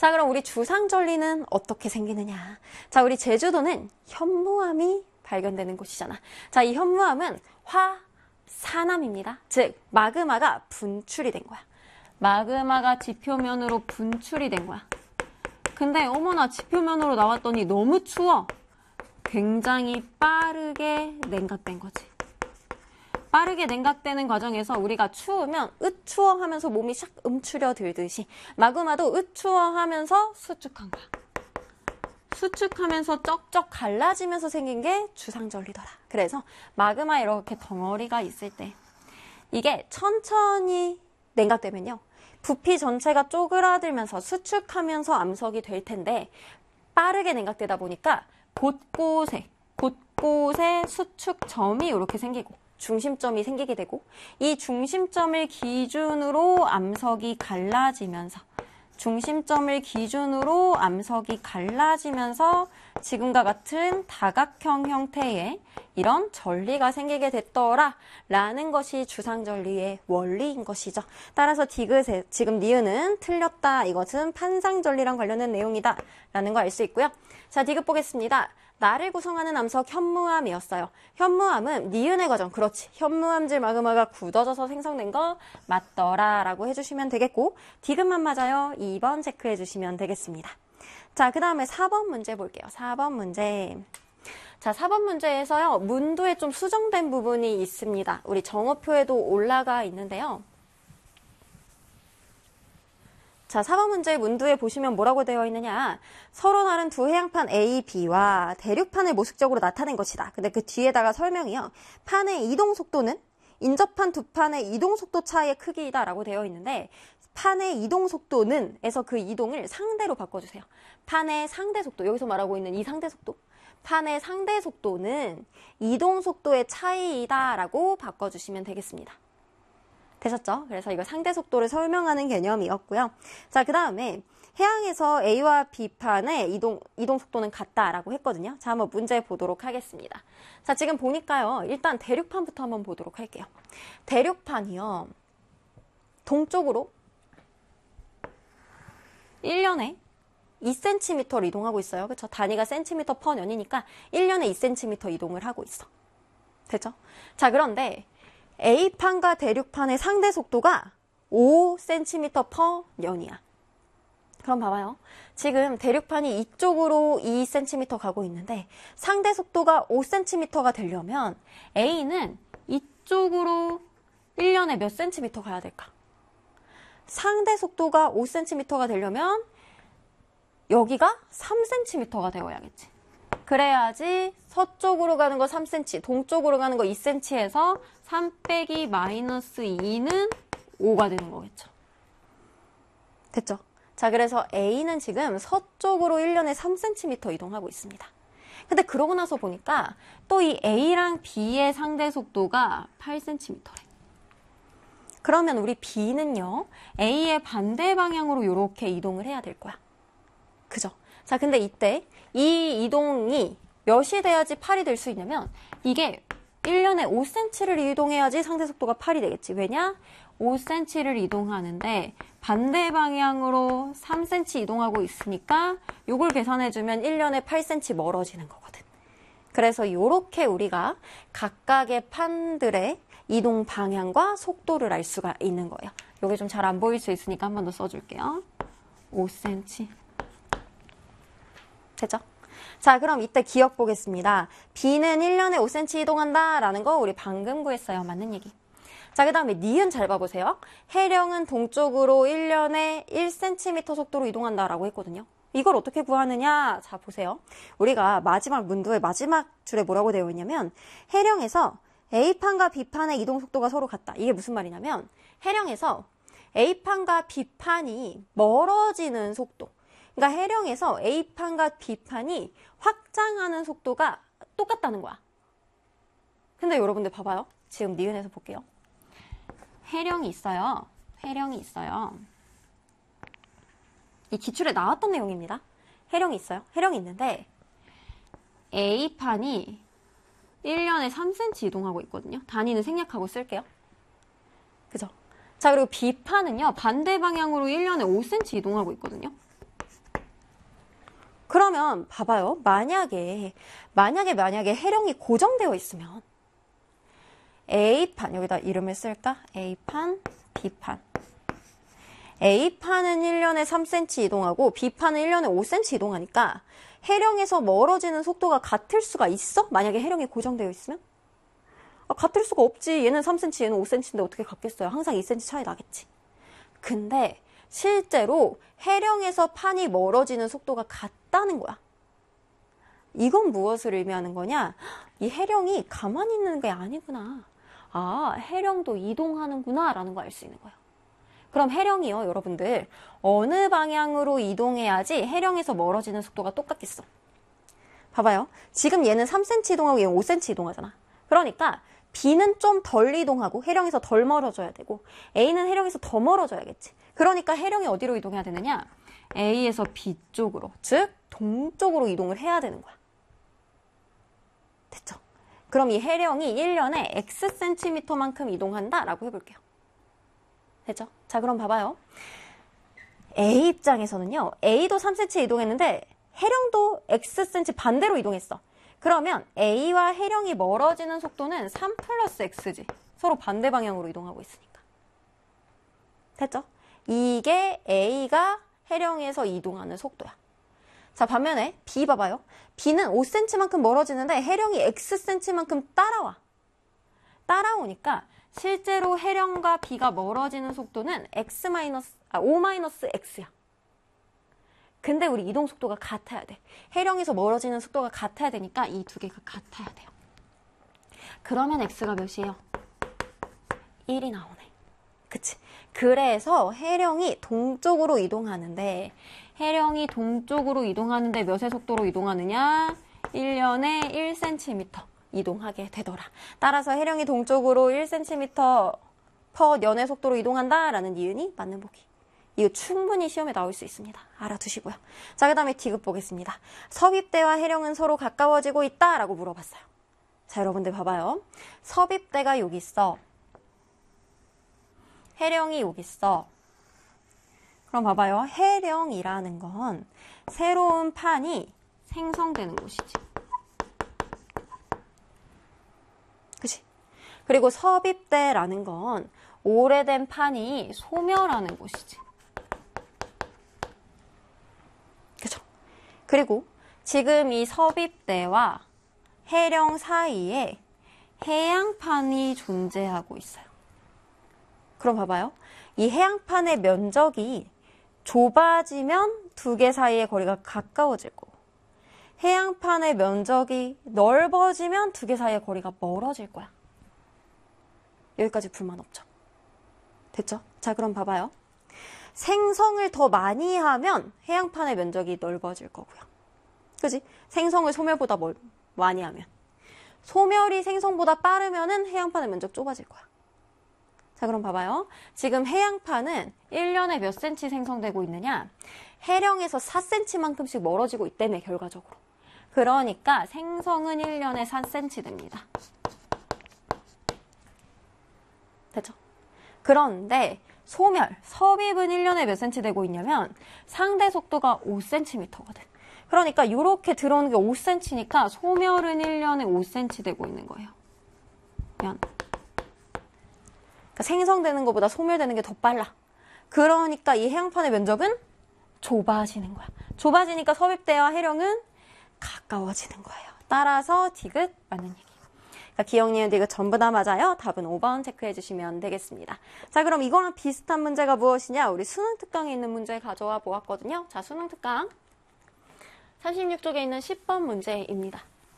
자, 그럼 우리 주상절리는 어떻게 생기느냐? 자, 우리 제주도는 현무암이 발견되는 곳이잖아. 자, 이 현무암은 화산암입니다. 즉, 마그마가 분출이 된 거야. 마그마가 지표면으로 분출이 된 거야. 근데 어머나 지표면으로 나왔더니 너무 추워. 굉장히 빠르게 냉각된 거지. 빠르게 냉각되는 과정에서 우리가 추우면 으추워 하면서 몸이 샥 움츠려 들듯이 마그마도 으추워 하면서 수축한 거야. 수축하면서 쩍쩍 갈라지면서 생긴 게 주상절리더라. 그래서 마그마 이렇게 덩어리가 있을 때 이게 천천히 냉각되면요. 부피 전체가 쪼그라들면서 수축하면서 암석이 될 텐데 빠르게 냉각되다 보니까 곳곳에 수축점이 이렇게 생기고 중심점이 생기게 되고 이 중심점을 기준으로 암석이 갈라지면서 지금과 같은 다각형 형태의 이런 전리가 생기게 됐더라 라는 것이 주상절리의 원리인 것이죠. 따라서 디귿에 지금 니은은 틀렸다. 이것은 판상절리랑 관련된 내용이다 라는 거 알 수 있고요. 자, 디귿 보겠습니다. 나를 구성하는 암석 현무암이었어요. 현무암은 니은의 과정, 그렇지. 현무암질 마그마가 굳어져서 생성된 거 맞더라 라고 해주시면 되겠고 디귿만 맞아요. 2번 체크해 주시면 되겠습니다. 자, 그 다음에 4번 문제 볼게요. 4번 문제. 자, 4번 문제에서요. 문도에 좀 수정된 부분이 있습니다. 우리 정어표에도 올라가 있는데요. 자, 4번 문제 문두에 보시면 뭐라고 되어 있느냐. 서로 다른 두 해양판 A, B와 대륙판을 모습적으로 나타낸 것이다. 근데 그 뒤에다가 설명이요. 판의 이동 속도는 인접한 두 판의 이동 속도 차이의 크기이다 라고 되어 있는데 판의 이동 속도는 에서 그 이동을 상대로 바꿔주세요. 판의 상대 속도, 여기서 말하고 있는 이 상대 속도. 판의 상대 속도는 이동 속도의 차이이다 라고 바꿔주시면 되겠습니다. 되셨죠? 그래서 이거 상대 속도를 설명하는 개념이었고요. 자, 그 다음에 해양에서 A와 B판의 이동 속도는 같다라고 했거든요. 자, 한번 문제 보도록 하겠습니다. 자, 지금 보니까요. 일단 대륙판부터 한번 보도록 할게요. 대륙판이요. 동쪽으로 1년에 2cm를 이동하고 있어요. 그쵸? 단위가 cm per 년이니까 1년에 2cm 이동을 하고 있어. 됐죠? 자, 그런데 A판과 대륙판의 상대 속도가 5cm per 년이야. 그럼 봐봐요. 지금 대륙판이 이쪽으로 2cm 가고 있는데 상대 속도가 5cm가 되려면 A는 이쪽으로 1년에 몇 cm 가야 될까? 상대 속도가 5cm가 되려면 여기가 3cm가 되어야겠지. 그래야지 서쪽으로 가는 거 3cm, 동쪽으로 가는 거 2cm에서 3 빼기 마이너스 2는 5가 되는 거겠죠. 됐죠? 자, 그래서 A는 지금 서쪽으로 1년에 3cm 이동하고 있습니다. 근데 그러고 나서 보니까 또 이 A랑 B의 상대 속도가 8cm래. 그러면 우리 B는요, A의 반대 방향으로 이렇게 이동을 해야 될 거야. 그죠? 자, 근데 이때 이 이동이 몇이 돼야지 8이 될 수 있냐면 이게 1년에 5cm를 이동해야지 상대 속도가 8이 되겠지. 왜냐? 5cm를 이동하는데 반대 방향으로 3cm 이동하고 있으니까 이걸 계산해주면 1년에 8cm 멀어지는 거거든. 그래서 이렇게 우리가 각각의 판들의 이동 방향과 속도를 알 수가 있는 거예요. 여기 좀 잘 안 보일 수 있으니까 한 번 더 써줄게요. 5cm. 되죠? 자, 그럼 이때 기억 보겠습니다. B는 1년에 5cm 이동한다 라는 거 우리 방금 구했어요. 맞는 얘기. 자, 그 다음에 니은 잘 봐보세요. 해령은 동쪽으로 1년에 1cm 속도로 이동한다 라고 했거든요. 이걸 어떻게 구하느냐? 자, 보세요. 우리가 마지막 문도의 마지막 줄에 뭐라고 되어 있냐면 해령에서 A판과 B판의 이동 속도가 서로 같다. 이게 무슨 말이냐면 해령에서 A판과 B판이 멀어지는 속도. 그러니까 해령에서 A판과 B판이 확장하는 속도가 똑같다는 거야. 근데 여러분들 봐봐요. 지금 니은에서 볼게요. 해령이 있어요. 해령이 있어요. 이 기출에 나왔던 내용입니다. 해령이 있어요. 해령이 있는데 A판이 1년에 3cm 이동하고 있거든요. 단위는 생략하고 쓸게요. 그죠? 자, 그리고 B판은요. 반대 방향으로 1년에 5cm 이동하고 있거든요. 그러면 봐봐요. 만약에 해령이 고정되어 있으면 A판, 여기다 이름을 쓸까? A판, B판. A판은 1년에 3cm 이동하고 B판은 1년에 5cm 이동하니까 해령에서 멀어지는 속도가 같을 수가 있어? 만약에 해령이 고정되어 있으면? 같을 수가 없지. 얘는 3cm, 얘는 5cm인데 어떻게 같겠어요? 항상 2cm 차이 나겠지. 근데 실제로 해령에서 판이 멀어지는 속도가 같다는 거야. 이건 무엇을 의미하는 거냐? 이 해령이 가만히 있는 게 아니구나. 해령도 이동하는구나 라는 거 알 수 있는 거예요. 그럼 해령이요, 여러분들. 어느 방향으로 이동해야지 해령에서 멀어지는 속도가 똑같겠어? 봐봐요. 지금 얘는 3cm 이동하고 얘는 5cm 이동하잖아. 그러니까 B는 좀 덜 이동하고 해령에서 덜 멀어져야 되고 A는 해령에서 더 멀어져야겠지. 그러니까 해령이 어디로 이동해야 되느냐? A에서 B 쪽으로, 즉 동쪽으로 이동을 해야 되는 거야. 됐죠? 그럼 이 해령이 1년에 Xcm만큼 이동한다라고 해볼게요. 됐죠? 자, 그럼 봐봐요. A 입장에서는요. A도 3cm 이동했는데 해령도 Xcm 반대로 이동했어. 그러면 A와 해령이 멀어지는 속도는 3 플러스 X지. 서로 반대 방향으로 이동하고 있으니까. 됐죠? 이게 A가 해령에서 이동하는 속도야. 자, 반면에 B 봐봐요. B는 5cm만큼 멀어지는데 해령이 Xcm만큼 따라와. 따라오니까 실제로 해령과 B가 멀어지는 속도는 O-X야. 근데 우리 이동 속도가 같아야 돼. 해령에서 멀어지는 속도가 같아야 되니까 이 두 개가 같아야 돼요. 그러면 X가 몇이에요? 1이 나오네. 그치? 그래서 해령이 동쪽으로 이동하는데 몇의 속도로 이동하느냐? 1년에 1cm 이동하게 되더라. 따라서 해령이 동쪽으로 1cm per 년의 속도로 이동한다라는 니은이 맞는 보기. 이거 충분히 시험에 나올 수 있습니다. 알아두시고요. 자, 그 다음에 D급 보겠습니다. 섭입대와 해령은 서로 가까워지고 있다라고 물어봤어요. 자, 여러분들 봐봐요. 섭입대가 여기 있어. 해령이 여기 있어. 그럼 봐봐요. 해령이라는 건 새로운 판이 생성되는 곳이지. 그치? 그리고 섭입대라는 건 오래된 판이 소멸하는 곳이지. 그죠? 그리고 지금 이 섭입대와 해령 사이에 해양판이 존재하고 있어요. 그럼 봐봐요. 이 해양판의 면적이 좁아지면 두 개 사이의 거리가 가까워질 거고 해양판의 면적이 넓어지면 두 개 사이의 거리가 멀어질 거야. 여기까지 불만 없죠? 됐죠? 자, 그럼 봐봐요. 생성을 더 많이 하면 해양판의 면적이 넓어질 거고요. 그지? 생성을 소멸보다 많이 하면. 소멸이 생성보다 빠르면은 해양판의 면적 좁아질 거야. 자, 그럼 봐봐요. 지금 해양판은 1년에 몇 cm 생성되고 있느냐? 해령에서 4cm만큼씩 멀어지고 있다며, 결과적으로. 그러니까 생성은 1년에 4cm 됩니다. 됐죠? 그런데 섭입은 1년에 몇 cm 되고 있냐면 상대 속도가 5cm거든. 그러니까 이렇게 들어오는 게 5cm니까 소멸은 1년에 5cm 되고 있는 거예요. 그러니까 생성되는 것보다 소멸되는 게 더 빨라. 그러니까 이 해양판의 면적은 좁아지는 거야. 좁아지니까 섭입대와 해령은 가까워지는 거예요. 따라서 디귿 맞는 얘기. 그러니까 기억, 니은, 디귿 전부 다 맞아요. 답은 5번 체크해 주시면 되겠습니다. 자, 그럼 이거랑 비슷한 문제가 무엇이냐? 우리 수능 특강에 있는 문제 가져와 보았거든요. 자, 수능 특강 36쪽에 있는 10번 문제입니다.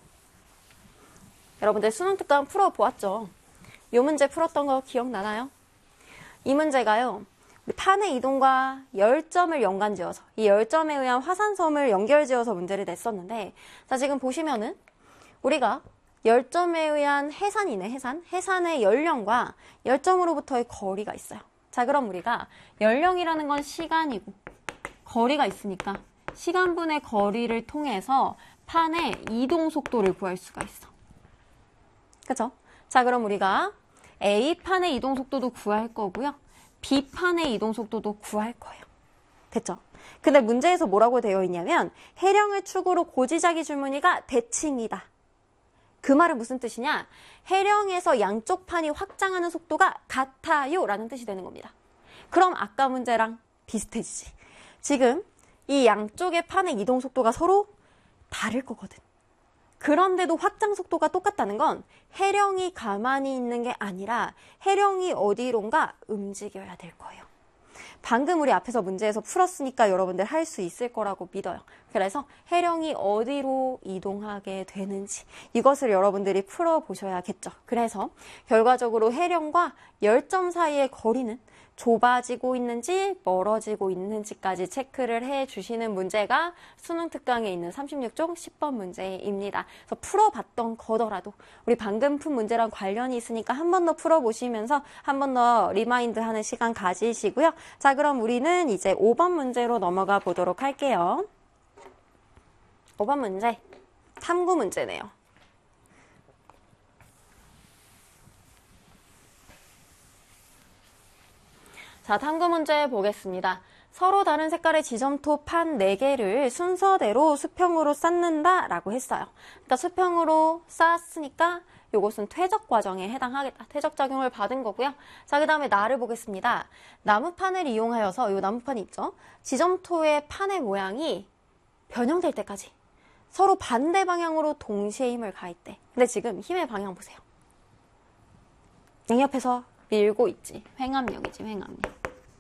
여러분들 수능 특강 풀어보았죠? 이 문제 풀었던 거 기억나나요? 이 문제가요. 우리 판의 이동과 열점을 연관지어서 이 열점에 의한 화산섬을 연결지어서 문제를 냈었는데 자, 지금 보시면은 우리가 열점에 의한 해산이네, 해산의 연령과 열점으로부터의 거리가 있어요. 자, 그럼 우리가 연령이라는 건 시간이고 거리가 있으니까 시간분의 거리를 통해서 판의 이동 속도를 구할 수가 있어. 그죠? 자, 그럼 우리가 A판의 이동 속도도 구할 거고요. B판의 이동 속도도 구할 거예요. 됐죠? 근데 문제에서 뭐라고 되어 있냐면 해령을 축으로 고지자기 줄무늬가 대칭이다. 그 말은 무슨 뜻이냐? 해령에서 양쪽 판이 확장하는 속도가 같아요 라는 뜻이 되는 겁니다. 그럼 아까 문제랑 비슷해지지. 지금 이 양쪽의 판의 이동 속도가 서로 다를 거거든. 그런데도 확장 속도가 똑같다는 건 해령이 가만히 있는 게 아니라 해령이 어디론가 움직여야 될 거예요. 방금 우리 앞에서 문제에서 풀었으니까 여러분들 할 수 있을 거라고 믿어요. 그래서 해령이 어디로 이동하게 되는지 이것을 여러분들이 풀어보셔야겠죠. 그래서 결과적으로 해령과 열점 사이의 거리는 좁아지고 있는지 멀어지고 있는지까지 체크를 해주시는 문제가 수능 특강에 있는 36종 10번 문제입니다. 그래서 풀어봤던 거더라도 우리 방금 푼 문제랑 관련이 있으니까 한 번 더 풀어보시면서 한 번 더 리마인드하는 시간 가지시고요. 자, 그럼 우리는 이제 5번 문제로 넘어가 보도록 할게요. 5번 문제, 탐구 문제네요. 자, 탐구 문제 보겠습니다. 서로 다른 색깔의 지점토 판 4개를 순서대로 수평으로 쌓는다 라고 했어요. 그러니까 수평으로 쌓았으니까 이것은 퇴적 과정에 해당하겠다. 퇴적 작용을 받은 거고요. 자, 그 다음에 나를 보겠습니다. 나무판을 이용하여서 이 나무판이 있죠. 지점토의 판의 모양이 변형될 때까지 서로 반대 방향으로 동시에 힘을 가했대. 근데 지금 힘의 방향 보세요. 양옆에서 밀고 있지. 횡압력이지, 횡압력.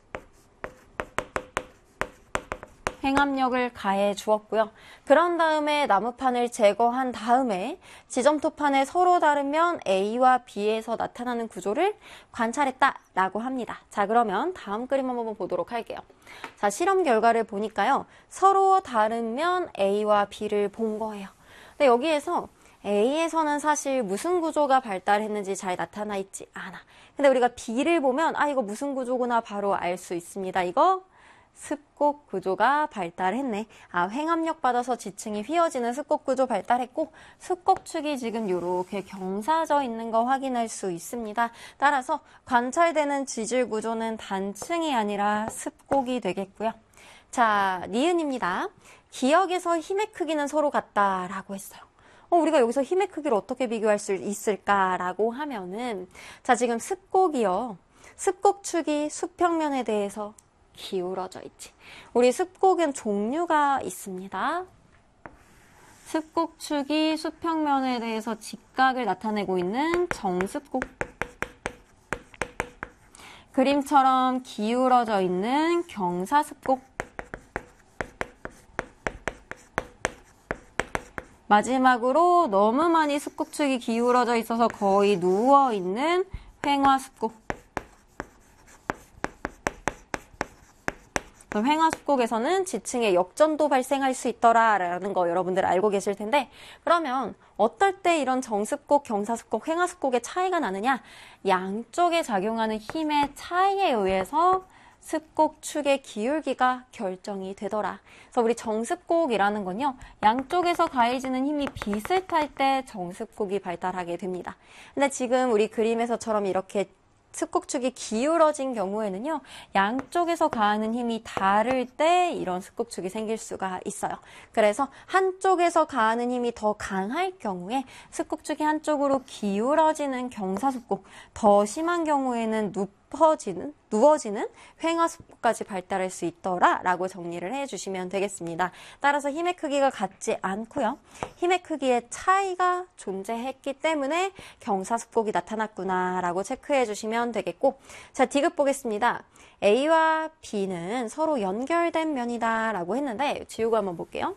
횡압력을 가해 주었고요. 그런 다음에 나무판을 제거한 다음에 지점토판에 서로 다르면 A와 B에서 나타나는 구조를 관찰했다라고 합니다. 자, 그러면 다음 그림 한번 보도록 할게요. 자, 실험 결과를 보니까요. 서로 다르면 A와 B를 본 거예요. 근데 여기에서 A에서는 사실 무슨 구조가 발달했는지 잘 나타나 있지 않아. 근데 우리가 B를 보면 이거 무슨 구조구나 바로 알 수 있습니다. 이거 습곡 구조가 발달했네. 횡압력 받아서 지층이 휘어지는 습곡 구조 발달했고 습곡축이 지금 이렇게 경사져 있는 거 확인할 수 있습니다. 따라서 관찰되는 지질 구조는 단층이 아니라 습곡이 되겠고요. 자, 니은입니다. 기역에서 힘의 크기는 서로 같다라고 했어요. 우리가 여기서 힘의 크기를 어떻게 비교할 수 있을까라고 하면은 자, 지금 습곡이요. 습곡축이 수평면에 대해서 기울어져 있지. 우리 습곡은 종류가 있습니다. 습곡축이 수평면에 대해서 직각을 나타내고 있는 정습곡. 그림처럼 기울어져 있는 경사습곡. 마지막으로 너무 많이 습곡축이 기울어져 있어서 거의 누워있는 횡화습곡. 횡화습곡에서는 지층에 역전도 발생할 수 있더라라는 거 여러분들 알고 계실 텐데 그러면 어떨 때 이런 정습곡, 경사습곡, 횡화습곡의 차이가 나느냐? 양쪽에 작용하는 힘의 차이에 의해서 습곡축의 기울기가 결정이 되더라. 그래서 우리 정습곡이라는 건요. 양쪽에서 가해지는 힘이 비슷할 때 정습곡이 발달하게 됩니다. 근데 지금 우리 그림에서처럼 이렇게 습곡축이 기울어진 경우에는요. 양쪽에서 가하는 힘이 다를 때 이런 습곡축이 생길 수가 있어요. 그래서 한쪽에서 가하는 힘이 더 강할 경우에 습곡축이 한쪽으로 기울어지는 경사습곡, 더 심한 경우에는 누워지는 횡화습곡까지 발달할 수 있더라라고 정리를 해주시면 되겠습니다. 따라서 힘의 크기가 같지 않고요. 힘의 크기의 차이가 존재했기 때문에 경사습곡이 나타났구나라고 체크해 주시면 되겠고 자, 디귿 보겠습니다. A와 B는 서로 연결된 면이다라고 했는데 지우고 한번 볼게요.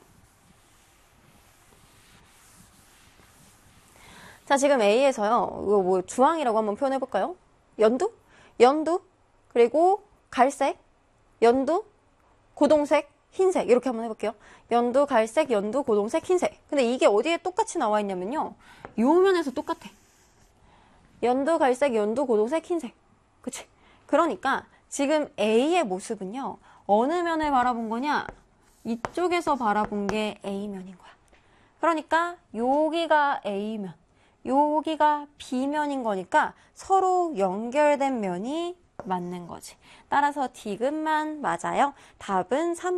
자, 지금 A에서요. 이거 뭐 주황이라고 한번 표현해 볼까요? 연두, 그리고 갈색, 연두, 고동색, 흰색 이렇게 한번 해볼게요. 연두, 갈색, 연두, 고동색, 흰색. 근데 이게 어디에 똑같이 나와 있냐면요. 이 면에서 똑같아. 연두, 갈색, 연두, 고동색, 흰색. 그치? 그러니까 지금 A의 모습은요. 어느 면을 바라본 거냐? 이쪽에서 바라본 게 A면인 거야. 그러니까 여기가 A면. 여기가 B면인 거니까 서로 연결된 면이 맞는 거지. 따라서 D근만 맞아요. 답은 3번.